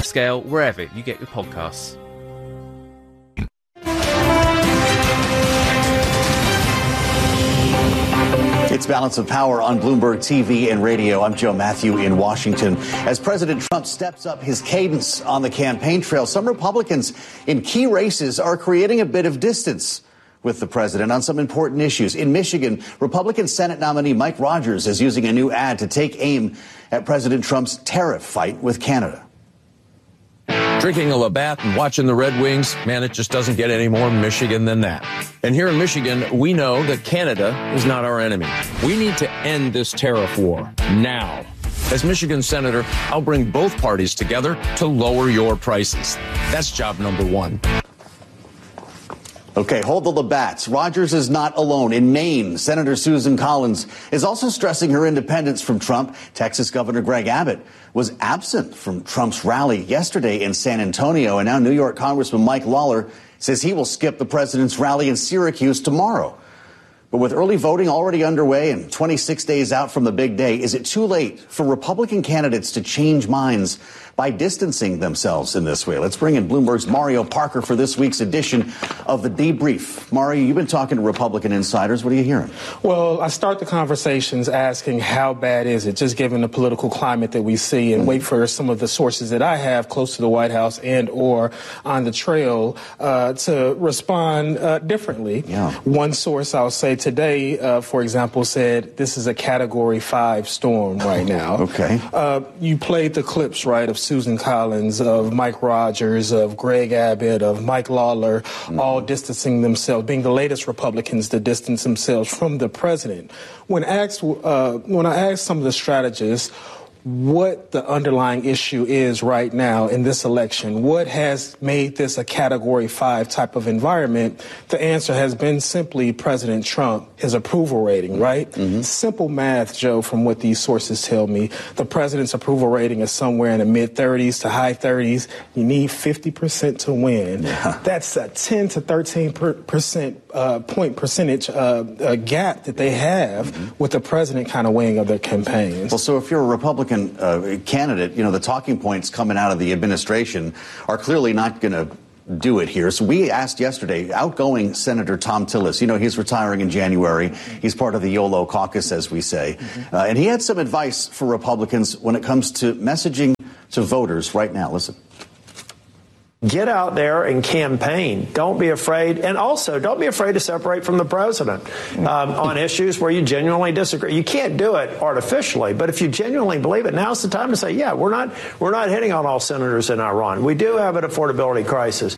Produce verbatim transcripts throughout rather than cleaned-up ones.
Scale wherever you get your podcasts. It's Balance of Power on Bloomberg T V and radio. I'm Joe Matthew in Washington. As President Trump steps up his cadence on the campaign trail, some Republicans in key races are creating a bit of distance with the president on some important issues. In Michigan, Republican Senate nominee Mike Rogers is using a new ad to take aim at President Trump's tariff fight with Canada. Drinking a Labatt and watching the Red Wings, man, it just doesn't get any more Michigan than that. And here in Michigan, we know that Canada is not our enemy. We need to end this tariff war now. As Michigan Senator, I'll bring both parties together to lower your prices. That's job number one. Okay, hold the Labatts. Rogers is not alone. In Maine, Senator Susan Collins is also stressing her independence from Trump. Texas Governor Greg Abbott was absent from Trump's rally yesterday in San Antonio. And now New York Congressman Mike Lawler says he will skip the president's rally in Syracuse tomorrow. But with early voting already underway and twenty-six days out from the big day, is it too late for Republican candidates to change minds by distancing themselves in this way? Let's bring in Bloomberg's Mario Parker for this week's edition of The Debrief. Mario, you've been talking to Republican insiders. What are you hearing? Well, I start the conversations asking how bad is it, just given the political climate that we see, and mm-hmm. wait for some of the sources that I have close to the White House and or on the trail uh, to respond uh, differently. Yeah. One source I'll say today, uh, for example, said this is a Category five storm right now. Okay. Uh, you played the clips, right, of Susan Collins, of Mike Rogers, of Greg Abbott, of Mike Lawler, mm-hmm. all distancing themselves, being the latest Republicans to distance themselves from the president. When asked, uh, when I asked some of the strategists what the underlying issue is right now in this election, what has made this a Category five type of environment, the answer has been simply President Trump, his approval rating, right? Mm-hmm. Simple math, Joe, from what these sources tell me. The president's approval rating is somewhere in the mid-thirties to high thirties. You need fifty percent to win. Yeah. That's a ten to thirteen percent uh, point percentage uh, uh, gap that they have mm-hmm. with the president kind of weighing of their campaigns. Well, so if you're a Republican Uh, candidate, you know, the talking points coming out of the administration are clearly not going to do it here. So we asked yesterday, outgoing Senator Thom Tillis, you know, he's retiring in January. He's part of the YOLO caucus, as we say. Mm-hmm. Uh, and he had some advice for Republicans when it comes to messaging to voters right now. Listen. Get out there and campaign. Don't be afraid. And also, don't be afraid to separate from the president um, on issues where you genuinely disagree. You can't do it artificially, but if you genuinely believe it, now's the time to say, yeah, we're not we're not hitting on all senators in Iran. We do have an affordability crisis.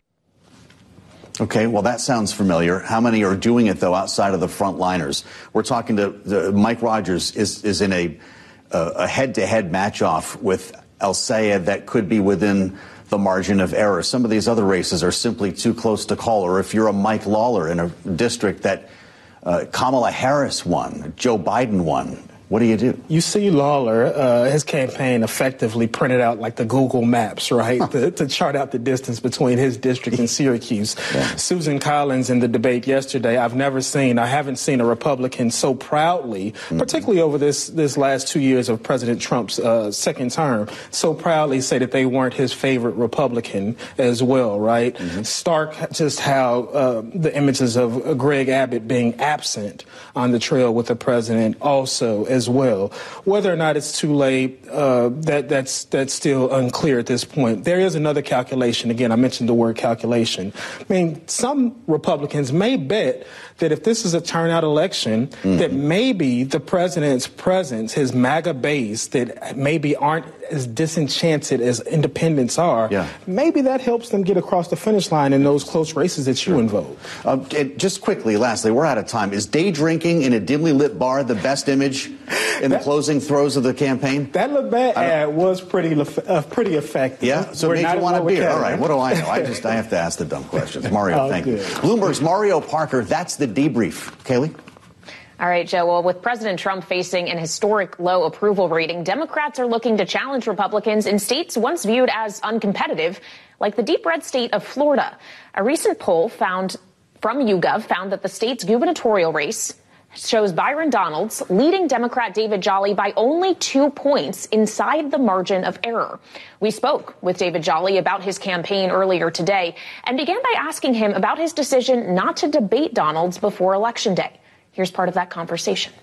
Okay, well, that sounds familiar. How many are doing it, though, outside of the frontliners? We're talking to the, Mike Rogers is, is in a, uh, a head-to-head match-off with El Sayed that could be within the margin of error. Some of these other races are simply too close to call. Or if you're a Mike Lawler in a district that uh, Kamala Harris won, Joe Biden won, what do you do? You see Lawler, uh, his campaign effectively printed out like the Google Maps, right, huh. to, to chart out the distance between his district and Syracuse. Yeah. Susan Collins in the debate yesterday, I've never seen, I haven't seen a Republican so proudly, mm-hmm. particularly over this, this last two years of President Trump's uh, second term, so proudly say that they weren't his favorite Republican as well, right? Mm-hmm. Stark just how uh, the images of Greg Abbott being absent on the trail with the president also as well. Whether or not it's too late, uh, that that's that's still unclear at this point. There is another calculation. Again, I mentioned the word calculation. I mean, some Republicans may bet that if this is a turnout election, mm-hmm. that maybe the president's presence, his MAGA base, that maybe aren't as disenchanted as independents are, yeah. maybe that helps them get across the finish line in those close races that you invoke. Uh, just quickly, lastly, we're out of time. Is day drinking in a dimly lit bar the best image in that, the closing throes of the campaign? That Labatt ad was pretty uh, pretty effective. Yeah, so We're it made you want a beer. All right, what do I know? I just I have to ask the dumb questions. Mario, oh, thank good. you. Bloomberg's Mario Parker, that's the debrief. Kaylee? All right, Joe. Well, with President Trump facing an historic low approval rating, Democrats are looking to challenge Republicans in states once viewed as uncompetitive, like the deep red state of Florida. A recent poll found from YouGov found that the state's gubernatorial race shows Byron Donalds leading Democrat David Jolly by only two points inside the margin of error. We spoke with David Jolly about his campaign earlier today and began by asking him about his decision not to debate Donalds before Election Day. Here's part of that conversation.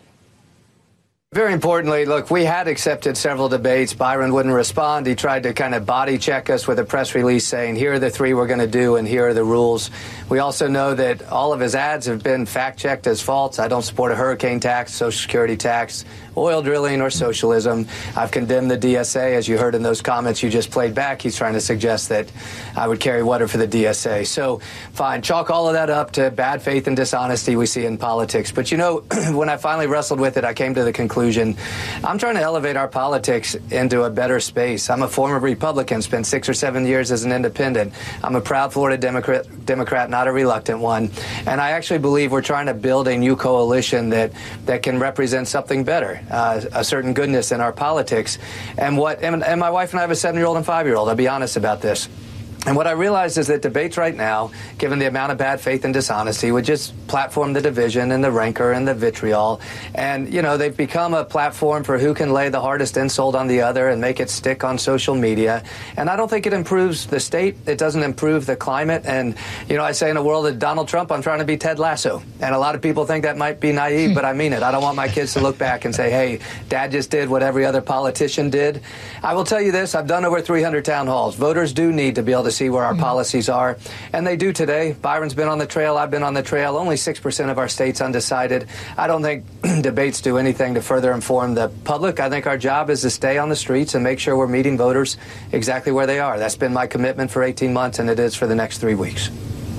Very importantly, look, we had accepted several debates. Byron wouldn't respond. He tried to kind of body check us with a press release saying, here are the three we're going to do and here are the rules. We also know that all of his ads have been fact-checked as false. I don't support a hurricane tax, Social Security tax, oil drilling, or socialism. I've condemned the D S A. As you heard in those comments you just played back, he's trying to suggest that I would carry water for the D S A. So, fine, chalk all of that up to bad faith and dishonesty we see in politics. But, you know, when I finally wrestled with it, I came to the conclusion I'm trying to elevate our politics into a better space. I'm a former Republican, spent six or seven years as an independent. I'm a proud Florida Democrat, Democrat, not a reluctant one. And I actually believe we're trying to build a new coalition that, that can represent something better. Uh, a certain goodness in our politics. And what and, and my wife and I have a seven-year-old and five-year-old. I'll be honest about this. And what I realized is that debates right now, given the amount of bad faith and dishonesty, would just platform the division and the rancor and the vitriol. And, you know, they've become a platform for who can lay the hardest insult on the other and make it stick on social media. And I don't think it improves the state. It doesn't improve the climate. And, you know, I say in a world of Donald Trump, I'm trying to be Ted Lasso. And a lot of people think that might be naive, but I mean it. I don't want my kids to look back and say, hey, Dad just did what every other politician did. I will tell you this. I've done over three hundred town halls. Voters do need to be able to see where our policies are, and they do today. Byron's been on the trail. I've been on the trail. Only six percent of our state's undecided. I don't think debates do anything to further inform the public. I think our job is to stay on the streets and make sure we're meeting voters exactly where they are. That's been my commitment for eighteen months, and it is for the next three weeks.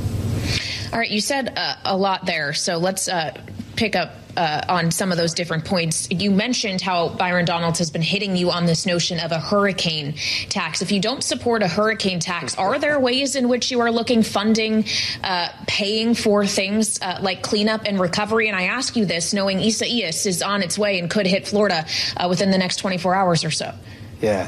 All right, you said uh, a lot there, so let's uh, pick up Uh, on some of those different points. You mentioned how Byron Donalds has been hitting you on this notion of a hurricane tax. If you don't support a hurricane tax, are there ways in which you are looking funding, uh, paying for things uh, like cleanup and recovery? And I ask you this knowing Isaias is on its way and could hit Florida uh, within the next twenty-four hours or so. Yeah.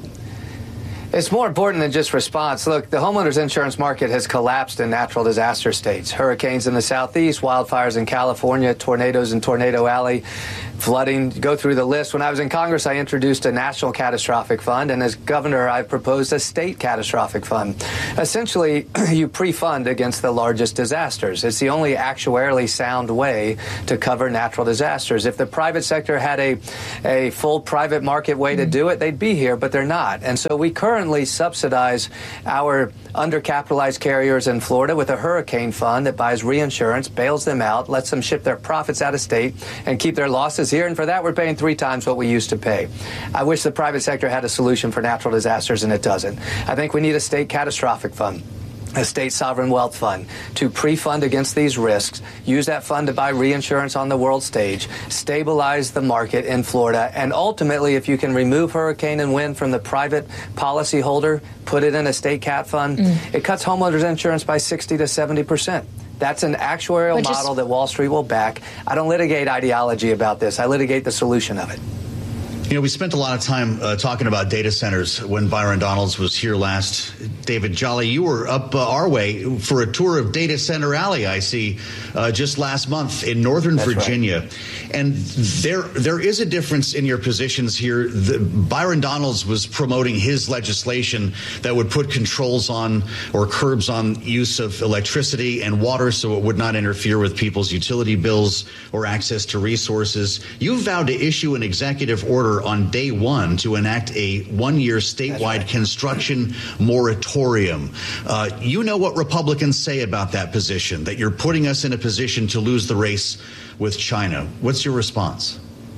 It's more important than just response. Look, the homeowners insurance market has collapsed in natural disaster states. Hurricanes in the southeast, wildfires in California, tornadoes in Tornado Alley, flooding. Go through the list. When I was in Congress, I introduced a national catastrophic fund, and as governor, I proposed a state catastrophic fund. Essentially, you pre-fund against the largest disasters. It's the only actuarially sound way to cover natural disasters. If the private sector had a, a full private market way to do it, they'd be here, but they're not. And so we currently subsidize our undercapitalized carriers in Florida with a hurricane fund that buys reinsurance, bails them out, lets them ship their profits out of state and keep their losses here. And for that, we're paying three times what we used to pay. I wish the private sector had a solution for natural disasters, and it doesn't. I think we need a state catastrophic fund, a state sovereign wealth fund to pre-fund against these risks, use that fund to buy reinsurance on the world stage, stabilize the market in Florida, and ultimately, if you can remove hurricane and wind from the private policyholder, put it in a state cat fund, mm. it cuts homeowners insurance by sixty to seventy percent. That's an actuarial just, model that Wall Street will back. I don't litigate ideology about this. I litigate the solution of it. You know, we spent a lot of time uh, talking about data centers when Byron Donalds was here last. David Jolly, you were up uh, our way for a tour of Data Center Alley, I see, uh, just last month in Northern That's Virginia. Right. And there there is a difference in your positions here. The, Byron Donalds was promoting his legislation that would put controls on or curbs on use of electricity and water so it would not interfere with people's utility bills or access to resources. You vowed to issue an executive order on day one to enact a one-year statewide right. construction moratorium. Uh, you know what Republicans say about that position, that you're putting us in a position to lose the race with China. What's your response?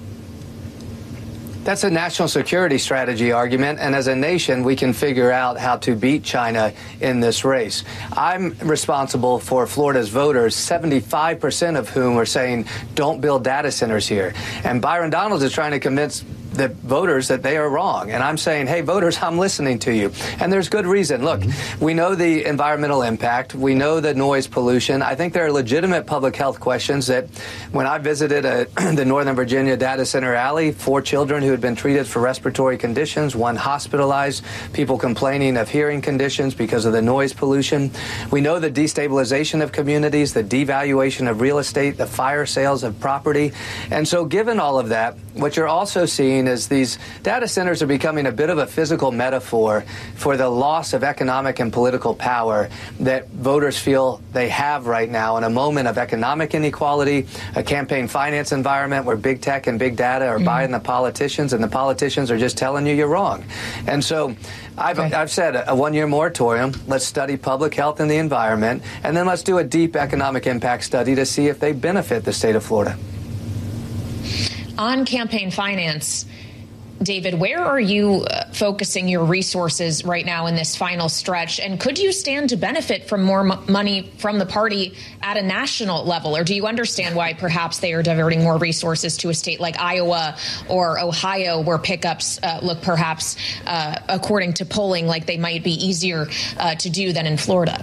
That's a national security strategy argument, and as a nation, we can figure out how to beat China in this race. I'm responsible for Florida's voters, seventy-five percent of whom are saying, don't build data centers here. And Byron Donalds is trying to convince the voters that they are wrong. And I'm saying, hey, voters, I'm listening to you. And there's good reason. Look, mm-hmm. we know the environmental impact. We know the noise pollution. I think there are legitimate public health questions that when I visited a, the Northern Virginia Data Center Alley, four children who had been treated for respiratory conditions, one hospitalized, people complaining of hearing conditions because of the noise pollution. We know the destabilization of communities, the devaluation of real estate, the fire sales of property. And so given all of that, what you're also seeing is these data centers are becoming a bit of a physical metaphor for the loss of economic and political power that voters feel they have right now in a moment of economic inequality, a campaign finance environment where big tech and big data are mm-hmm. buying the politicians, and the politicians are just telling you you're wrong. And so I've, okay. I've said a one-year moratorium. Let's study public health and the environment, and then let's do a deep economic impact study to see if they benefit the state of Florida. On campaign finance, David, where are you uh, focusing your resources right now in this final stretch? And could you stand to benefit from more m- money from the party at a national level? Or do you understand why perhaps they are diverting more resources to a state like Iowa or Ohio, where pickups uh, look perhaps, uh, according to polling, like they might be easier uh, to do than in Florida?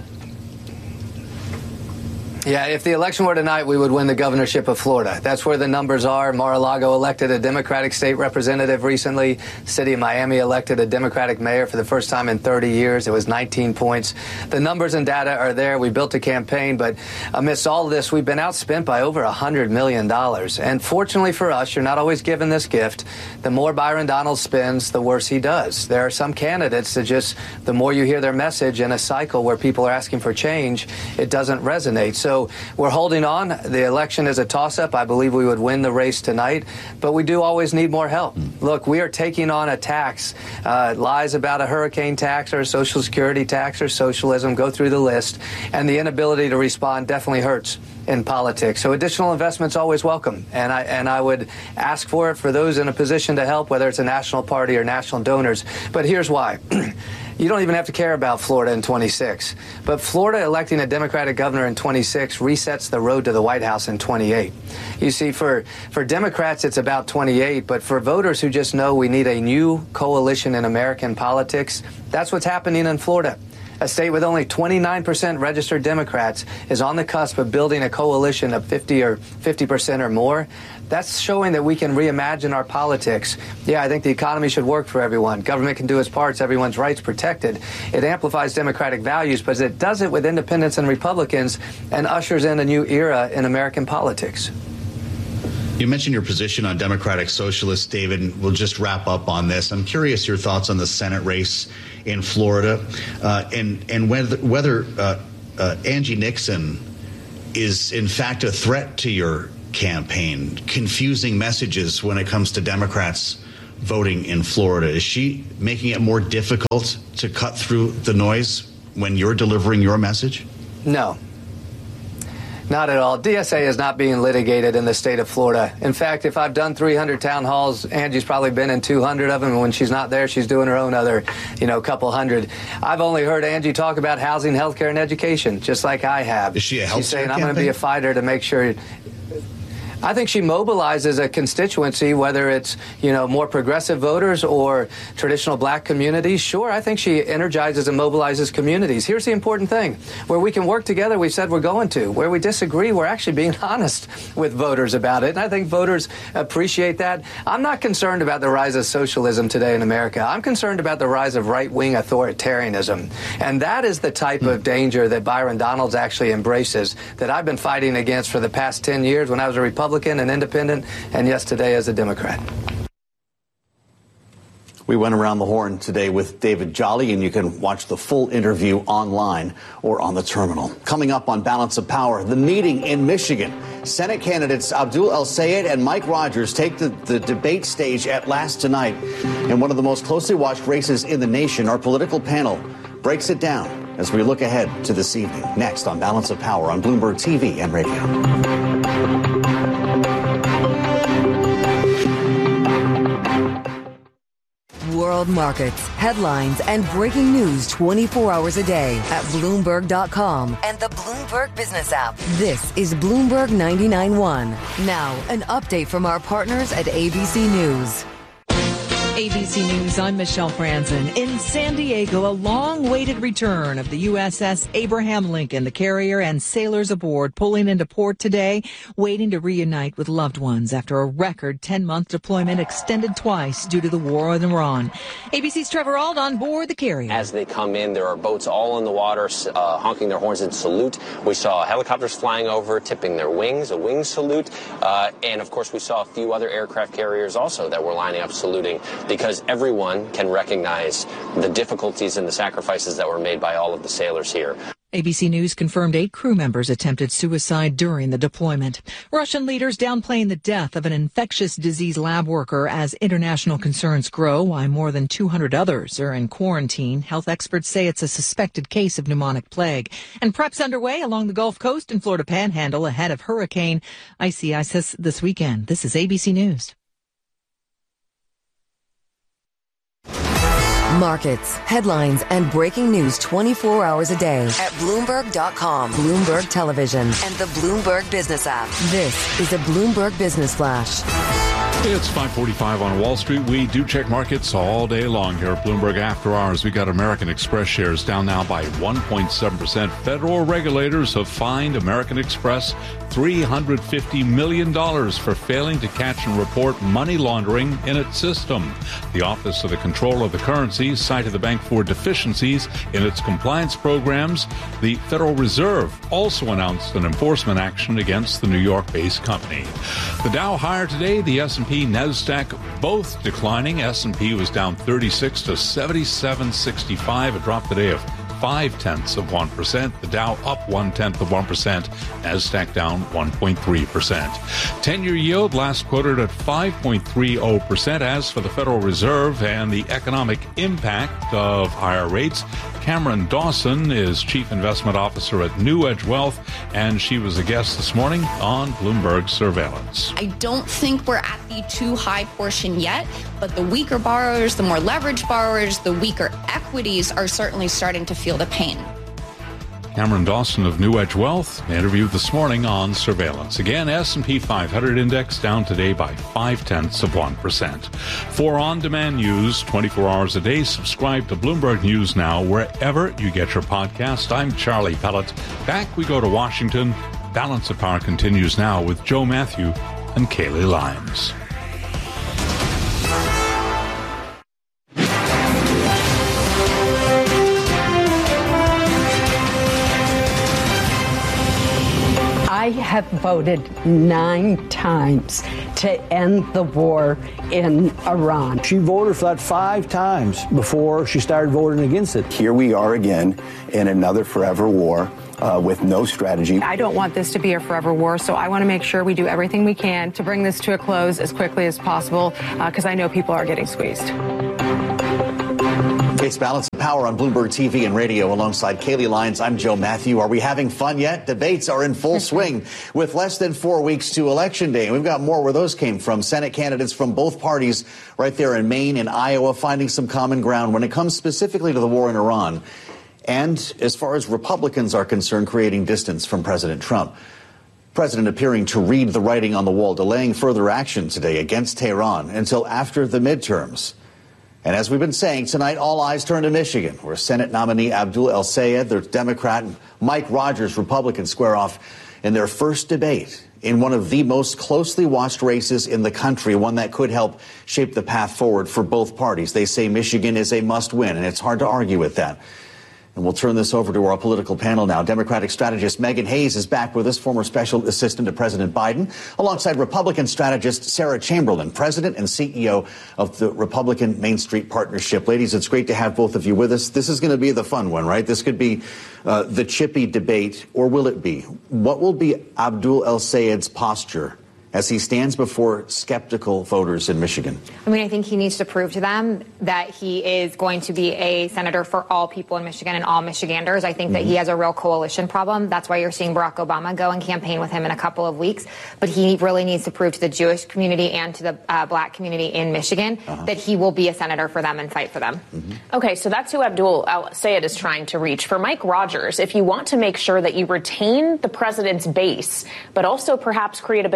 Yeah, if the election were tonight, we would win the governorship of Florida. That's where the numbers are. Mar-a-Lago elected a Democratic state representative recently. The city of Miami elected a Democratic mayor for the first time in thirty years. It was nineteen points. The numbers and data are there. We built a campaign, but amidst all of this, we've been outspent by over one hundred million dollars. And fortunately for us, you're not always given this gift. The more Byron Donalds spends, the worse he does. There are some candidates that just, the more you hear their message in a cycle where people are asking for change, it doesn't resonate. So So we're holding on. The election is a toss-up. I believe we would win the race tonight, but we do always need more help. Look, we are taking on a tax, uh, lies about a hurricane tax or a Social Security tax or socialism, go through the list, and the inability to respond definitely hurts in politics. So additional investment's always welcome, and I and I would ask for it for those in a position to help, whether it's a national party or national donors. But here's why. You don't even have to care about Florida in twenty-six. But Florida electing a Democratic governor in twenty-six resets the road to the White House in twenty-eight. You see, for, for Democrats, it's about twenty-eight. But for voters who just know we need a new coalition in American politics, that's what's happening in Florida. A state with only twenty-nine percent registered Democrats is on the cusp of building a coalition of fifty or fifty percent or more. That's showing that we can reimagine our politics. Yeah, I think the economy should work for everyone. Government can do its parts. Everyone's rights protected. It amplifies democratic values, but it does it with independents and Republicans and ushers in a new era in American politics. You mentioned your position on Democratic Socialists, David, and we'll just wrap up on this. I'm curious your thoughts on the Senate race in Florida uh, and, and whether, whether uh, uh, Angie Nixon is, in fact, a threat to your campaign, confusing messages when it comes to Democrats voting in Florida. Is she making it more difficult to cut through the noise when you're delivering your message? No. Not at all. D S A is not being litigated in the state of Florida. In fact, if I've done three hundred town halls, Angie's probably been in two hundred of them. And when she's not there, she's doing her own other, you know, couple hundred. I've only heard Angie talk about housing, healthcare, and education, just like I have. Is she a healthcare She's saying, campaign? I'm going to be a fighter to make sure... I think she mobilizes a constituency, whether it's, you know, more progressive voters or traditional black communities. Sure, I think she energizes and mobilizes communities. Here's the important thing. Where we can work together, we've said we're going to. Where we disagree, we're actually being honest with voters about it. And I think voters appreciate that. I'm not concerned about the rise of socialism today in America. I'm concerned about the rise of right-wing authoritarianism. And that is the type mm. of danger that Byron Donalds actually embraces, that I've been fighting against for the past ten years when I was a Republican. An independent, and yes, today as a Democrat. We went around the horn today with David Jolly, and you can watch the full interview online or on the terminal. Coming up on Balance of Power, the meeting in Michigan. Senate candidates Abdul El-Sayed and Mike Rogers take the, the debate stage at last tonight. In one of the most closely watched races in the nation, our political panel breaks it down as we look ahead to this evening. Next on Balance of Power on Bloomberg T V and radio. World markets, headlines, and breaking news twenty-four hours a day at Bloomberg dot com and the Bloomberg Business app. This is Bloomberg ninety-nine point one. Now, an update from our partners at A B C News. A B C News, I'm Michelle Franzen. In San Diego, a long-awaited return of the U S S Abraham Lincoln, the carrier and sailors aboard pulling into port today, waiting to reunite with loved ones after a record ten-month deployment extended twice due to the war in Iran. A B C's Trevor Auld on board the carrier. As they come in, there are boats all in the water, uh, honking their horns in salute. We saw helicopters flying over, tipping their wings, a wing salute. Uh, and, of course, we saw a few other aircraft carriers also that were lining up saluting, because everyone can recognize the difficulties and the sacrifices that were made by all of the sailors here. A B C News confirmed eight crew members attempted suicide during the deployment. Russian leaders downplaying the death of an infectious disease lab worker as international concerns grow, while more than two hundred others are in quarantine. Health experts say it's a suspected case of pneumonic plague. And preps underway along the Gulf Coast and Florida Panhandle ahead of Hurricane Isaias this weekend. This is A B C News. Markets, headlines, and breaking news twenty-four hours a day at Bloomberg dot com, Bloomberg Television, and the Bloomberg Business app. This is a Bloomberg Business Flash. It's five forty-five on Wall Street. We do check markets all day long here at Bloomberg After Hours. We got American Express shares down now by one point seven percent. Federal regulators have fined American Express three hundred fifty million dollars for failing to catch and report money laundering in its system. The Office of the Controller of the Currency cited the bank for deficiencies in its compliance programs. The Federal Reserve also announced an enforcement action against the New York-based company. The Dow higher today, the S and P, NASDAQ both declining. S and P was down thirty-six to seventy-seven sixty-five, a drop today of five tenths of one percent. The Dow up one tenth of one percent. NASDAQ down one point three percent. ten-year yield last quoted at five point three zero percent. As for the Federal Reserve and the economic impact of higher rates, Cameron Dawson is Chief Investment Officer at New Edge Wealth, and she was a guest this morning on Bloomberg Surveillance. I don't think we're at the too high portion yet, but the weaker borrowers, the more leveraged borrowers, the weaker equities are certainly starting to feel the pain. Cameron Dawson of New Edge Wealth interviewed this morning on Surveillance. Again, S and P five hundred index down today by five tenths of one percent. For on-demand news twenty-four hours a day, subscribe to Bloomberg News Now wherever you get your podcast. I'm Charlie Pellet. Back we go to Washington. Balance of Power continues now with Joe Matthew and Kaylee Lyons. I have voted nine times to end the war in Iran. She voted for that five times before she started voting against it. Here we are again in another forever war uh, with no strategy. I don't want this to be a forever war, so I want to make sure we do everything we can to bring this to a close as quickly as possible, because uh, I know people are getting squeezed. It's Balance of Power on Bloomberg T V and radio alongside Kaylee Lyons. I'm Joe Matthew. Are we having fun yet? Debates are in full swing with less than four weeks to Election Day. And we've got more where those came from. Senate candidates from both parties right there in Maine and Iowa finding some common ground when it comes specifically to the war in Iran. And as far as Republicans are concerned, creating distance from President Trump. President appearing to read the writing on the wall, delaying further action today against Tehran until after the midterms. And as we've been saying, tonight all eyes turn to Michigan, where Senate nominee Abdul El-Sayed, the Democrat, and Mike Rogers, Republican, square off in their first debate in one of the most closely watched races in the country, one that could help shape the path forward for both parties. They say Michigan is a must-win, and it's hard to argue with that. And we'll turn this over to our political panel now. Democratic strategist Megan Hayes is back with us, former special assistant to President Biden, alongside Republican strategist Sarah Chamberlain, president and C E O of the Republican Main Street Partnership. Ladies, it's great to have both of you with us. This is going to be the fun one, right? This could be uh, the chippy debate, or will it be? What will be Abdul El-Sayed's posture as he stands before skeptical voters in Michigan? I mean, I think he needs to prove to them that he is going to be a senator for all people in Michigan and all Michiganders. I think mm-hmm. that he has a real coalition problem. That's why you're seeing Barack Obama go and campaign with him in a couple of weeks. But he really needs to prove to the Jewish community and to the uh, black community in Michigan uh-huh. that he will be a senator for them and fight for them. Mm-hmm. Okay, so that's who Abdul El-Sayed is trying to reach. For Mike Rogers, if you want to make sure that you retain the president's base, but also perhaps create a bit of distance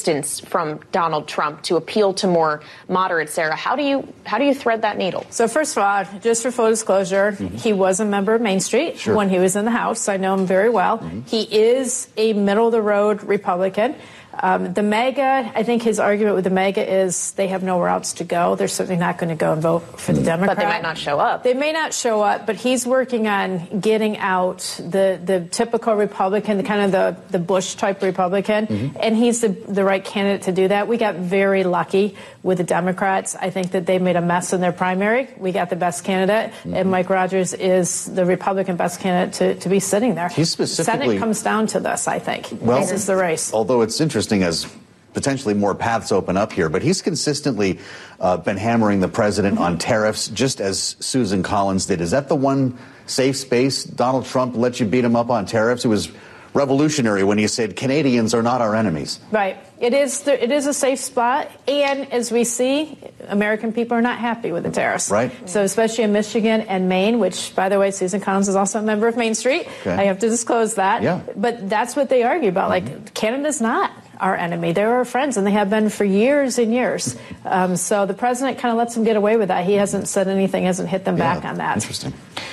resistance from Donald Trump to appeal to more moderates. Sarah, how do you how do you thread that needle? So first of all, just for full disclosure, mm-hmm. he was a member of Main Street sure. when he was in the House. I know him very well. Mm-hmm. He is a middle-of-the-road Republican. Um, the MAGA, I think his argument with the MAGA is they have nowhere else to go. They're certainly not going to go and vote for the Democrat. But they might not show up. They may not show up, but he's working on getting out the, the typical Republican, the kind of the, the Bush-type Republican, mm-hmm. and he's the, the right candidate to do that. We got very lucky with the Democrats. I think that they made a mess in their primary. We got the best candidate, mm-hmm. and Mike Rogers is the Republican best candidate to, to be sitting there. He's specifically... Senate comes down to this, I think. Well, this is the race. Although it's interesting as potentially more paths open up here, but he's consistently uh, been hammering the president mm-hmm. on tariffs, just as Susan Collins did. Is that the one safe space Donald Trump let you beat him up on tariffs? It was revolutionary when he said Canadians are not our enemies. Right. It is the, it is a safe spot. And as we see, American people are not happy with the tariffs. Right. So especially in Michigan and Maine, which, by the way, Susan Collins is also a member of Main Street. Okay. I have to disclose that. Yeah. But that's what they argue about. Mm-hmm. Like, Canada's not our enemy. They're our friends, and they have been for years and years. Um, so the president kind of lets them get away with that. He hasn't said anything, hasn't hit them yeah. back on that. Interesting.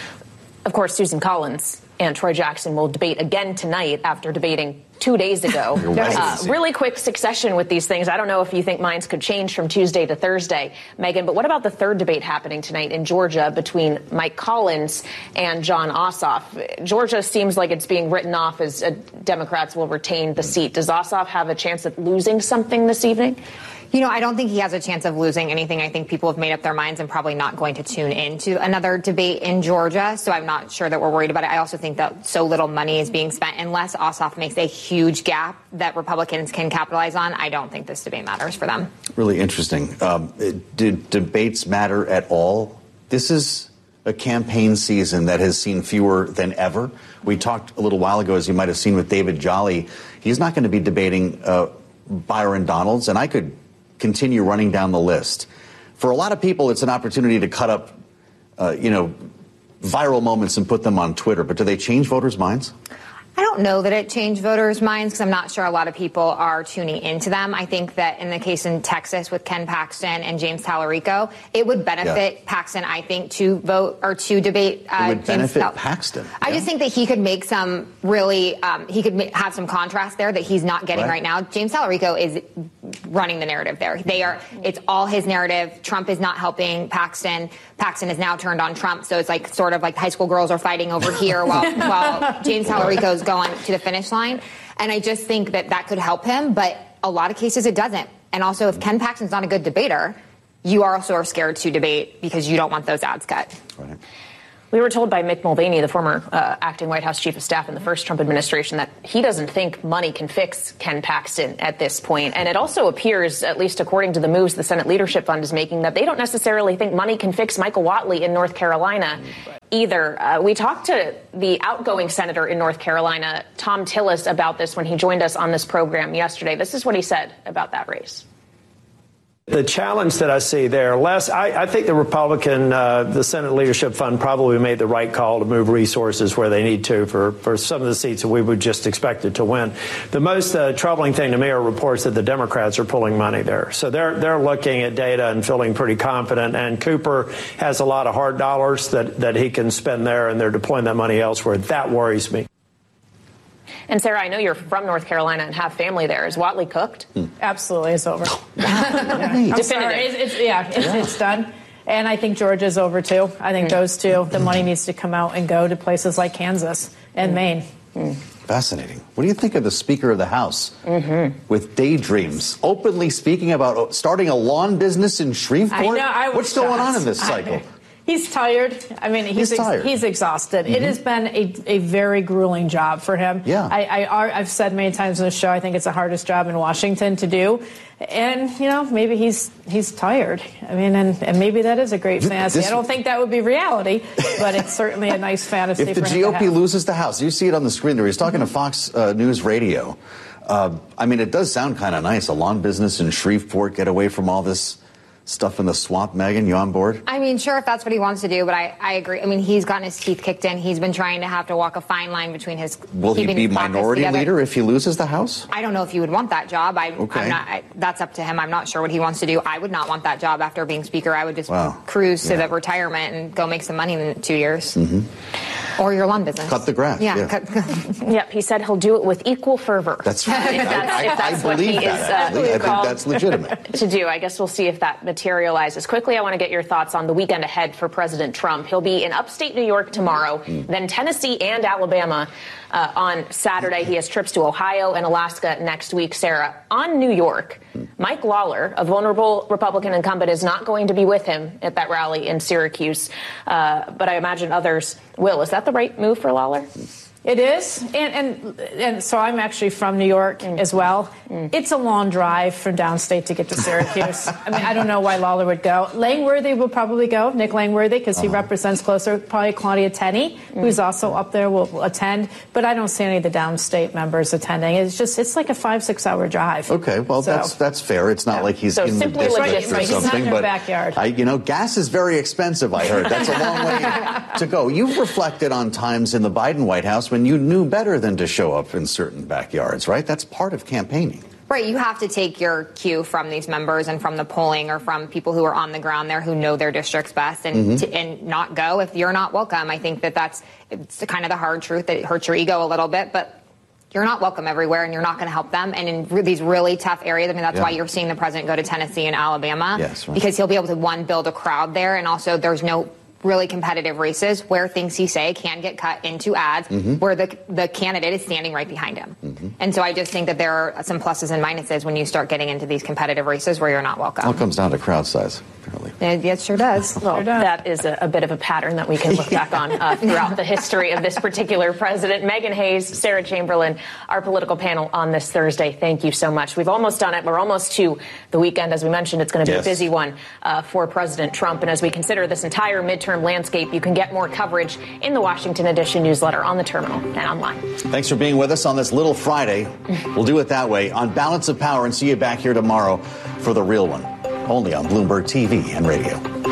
Of course, Susan Collins and Troy Jackson will debate again tonight after debating two days ago. uh, really quick succession with these things. I don't know if you think minds could change from Tuesday to Thursday, Megan, but what about the third debate happening tonight in Georgia between Mike Collins and Jon Ossoff? Georgia seems like it's being written off as uh, Democrats will retain the seat. Does Ossoff have a chance of losing something this evening? You know, I don't think he has a chance of losing anything. I think people have made up their minds and probably not going to tune into another debate in Georgia. So I'm not sure that we're worried about it. I also think that so little money is being spent. Unless Ossoff makes a huge gap that Republicans can capitalize on, I don't think this debate matters for them. Really interesting. Um, do debates matter at all? This is a campaign season that has seen fewer than ever. We talked a little while ago, as you might have seen, with David Jolly. He's not going to be debating uh, Byron Donalds, and I could continue running down the list. For a lot of people, it's an opportunity to cut up, uh, you know, viral moments and put them on Twitter. But do they change voters' minds? I don't know that it changed voters' minds because I'm not sure a lot of people are tuning into them. I think that in the case in Texas with Ken Paxton and James Tallarico, it would benefit yeah. Paxton, I think, to vote or to debate uh, it would James benefit Tal- Paxton. I yeah. just think that he could make some really, um, he could ma- have some contrast there that he's not getting right, right now. James Tallarico is running the narrative there. They are, it's all his narrative. Trump is not helping Paxton. Paxton has now turned on Trump, so it's like sort of like high school girls are fighting over here while, while James Tallarico is going to the finish line. And I just think that that could help him, but a lot of cases it doesn't. And also, if Ken Paxton's not a good debater, you are also scared to debate because you don't want those ads cut. Right. We were told by Mick Mulvaney, the former uh, acting White House chief of staff in the first Trump administration, that he doesn't think money can fix Ken Paxton at this point. And it also appears, at least according to the moves the Senate Leadership Fund is making, that they don't necessarily think money can fix Michael Whatley in North Carolina either. Uh, we talked to the outgoing senator in North Carolina, Tom Tillis, about this when he joined us on this program yesterday. This is what he said about that race. The challenge that I see there, Les, I, I think the Republican, uh, the Senate Leadership Fund probably made the right call to move resources where they need to for, for some of the seats that we would just expected to win. The most uh, troubling thing to me are reports that the Democrats are pulling money there. So they're they're looking at data and feeling pretty confident. And Cooper has a lot of hard dollars that, that he can spend there, and they're deploying that money elsewhere. That worries me. And Sarah, I know you're from North Carolina and have family there. Is Whatley cooked? Hmm. Absolutely, it's over. yeah. I'm sorry. It's, it's, yeah, it's, yeah. it's done. And I think Georgia's over, too. I think mm. those two, the money needs to come out and go to places like Kansas and mm. Maine. Mm. Fascinating. What do you think of the Speaker of the House mm-hmm. with daydreams, openly speaking about starting a lawn business in Shreveport? I know. I was What's going shocked. on in this cycle? I, He's tired. I mean, he's he's, tired. Ex- he's exhausted. Mm-hmm. It has been a, a very grueling job for him. Yeah. I, I, I've said many times on the show, I think it's the hardest job in Washington to do. And, you know, maybe he's he's tired. I mean, and, and maybe that is a great fantasy. This, I don't think that would be reality, but it's certainly a nice fantasy if for the him G O P to have. loses the House, you see it on the screen there. He's talking mm-hmm. to Fox uh, News Radio. Uh, I mean, it does sound kind of nice. A lawn business in Shreveport, get away from all this stuff in the swamp. Megan, you on board? I mean, sure, if that's what he wants to do, but I, I agree. I mean, he's gotten his teeth kicked in. He's been trying to have to walk a fine line between his Will he keeping be his caucus minority together. leader if he loses the House? I don't know if he would want that job. I, Okay. I'm not. I, that's up to him. I'm not sure what he wants to do. I would not want that job after being Speaker. I would just Wow. cruise to Yeah. the retirement and go make some money in two years. Mm-hmm. Or your lawn business. Cut the grass. Yeah. yeah. Cut, Yep, he said he'll do it with equal fervor. That's right. If that's, I, if that's I what believe he that, is actually. I uh, think called that's legitimate. to do. I guess we'll see if that materializes. Quickly, I want to get your thoughts on the weekend ahead for President Trump. He'll be in upstate New York tomorrow, Mm. then Tennessee and Alabama uh, on Saturday. He has trips to Ohio and Alaska next week. Sarah, on New York, Mike Lawler, a vulnerable Republican incumbent, is not going to be with him at that rally in Syracuse, uh, but I imagine others will. Is that the right move for Lawler? It is, and and and so I'm actually from New York Mm. as well. Mm. It's a long drive from downstate to get to Syracuse. I mean, I don't know why Lawler would go. Langworthy will probably go, Nick Langworthy, because he Uh-huh. represents closer. Probably Claudia Tenney, Mm. who's also up there, will attend. But I don't see any of the downstate members attending. It's just it's like a five six hour drive. Okay, well, So- that's that's fair. It's not like he's So in the simply district logistics. or Right, he's not in something. their But backyard. I, you know, gas is very expensive. I heard that's a long way to go. You've reflected on times in the Biden White House when you knew better than to show up in certain backyards, right? That's part of campaigning. Right, you have to take your cue from these members and from the polling or from people who are on the ground there who know their districts best and Mhm. to, and not go if you're not welcome. I think that that's it's kind of the hard truth that it hurts your ego a little bit, but you're not welcome everywhere and you're not going to help them. And in re- these really tough areas, I mean, that's Yeah. why you're seeing the president go to Tennessee and Alabama. Yes, right. Because he'll be able to, one, build a crowd there, and also there's no really competitive races where things he say can get cut into ads Mhm. where the the candidate is standing right behind him. Mhm. And so I just think that there are some pluses and minuses when you start getting into these competitive races where you're not welcome. All comes down to crowd size, apparently. It, it sure does. Well, that is a, a bit of a pattern that we can look back on uh, throughout the history of this particular president. Megan Hayes, Sarah Chamberlain, our political panel on this Thursday. Thank you so much. We've almost done it. We're almost to the weekend. As we mentioned, it's going to be Yes. a busy one uh, for President Trump. And as we consider this entire midterm landscape, you can get more coverage in the Washington Edition newsletter, on the terminal, and online. Thanks for being with us on this little Friday. We'll do it that way on Balance of Power and see you back here tomorrow for the real one, only on Bloomberg T V and radio.